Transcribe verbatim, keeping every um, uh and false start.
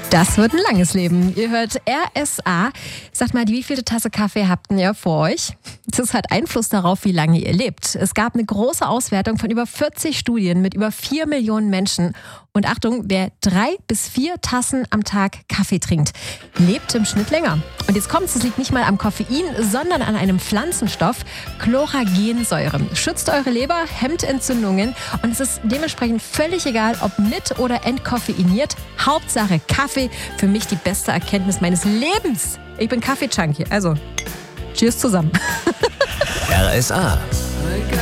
Das wird ein langes Leben. Ihr hört R S A. Sagt mal, wie viele Tasse Kaffee habt ihr vor euch? Das hat Einfluss darauf, wie lange ihr lebt. Es gab eine große Auswertung von über vierzig Studien mit über vier Millionen Menschen. Und Achtung, wer drei bis vier Tassen am Tag Kaffee trinkt, lebt im Schnitt länger. Und jetzt kommt's, es liegt nicht mal am Koffein, sondern an einem Pflanzenstoff, Chloragensäure. Schützt eure Leber, hemmt Entzündungen und es ist dementsprechend völlig egal, ob mit oder entkoffeiniert. Hauptsache Kaffee, für mich die beste Erkenntnis meines Lebens. Ich bin Kaffee-Junkie, also cheers zusammen. R S A.